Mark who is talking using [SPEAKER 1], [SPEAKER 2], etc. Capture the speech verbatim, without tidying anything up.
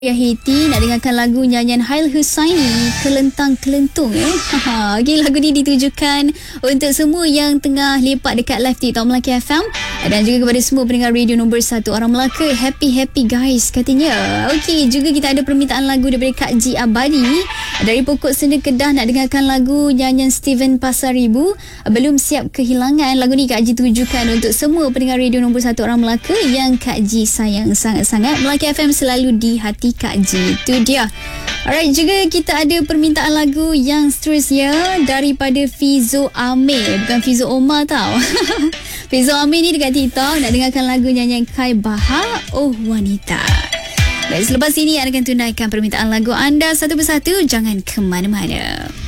[SPEAKER 1] Ya Haiti nak dengarkan lagu nyanyian Hail Hussaini, Kelentang Kelentung eh. Okay, lagu ni ditujukan untuk semua yang tengah lepak dekat live TikTok Melaka F M dan juga kepada semua pendengar radio nombor satu orang Melaka. Happy-happy guys katanya. Okay, juga kita ada permintaan lagu daripada Kak Ji Abadi dari Pokok Senda Kedah nak dengarkan lagu nyanyian Steven Pasaribu, Belum Siap Kehilangan. Lagu ni Kak Ji tujukan untuk semua pendengar radio nombor satu orang Melaka yang Kak Ji sayang sangat-sangat. Melaka F M selalu di hati Kak Ji. Itu dia. Alright, juga kita ada permintaan lagu yang seterusnya daripada Fizo Amir. Bukan Fizo Omar tau. Fizo Amir ni dekat TikTok nak dengarkan lagu nyanyian Kai Bahar, Oh Wanita. Dan selepas ini anda akan tunaikan permintaan lagu anda satu persatu. Jangan ke mana-mana.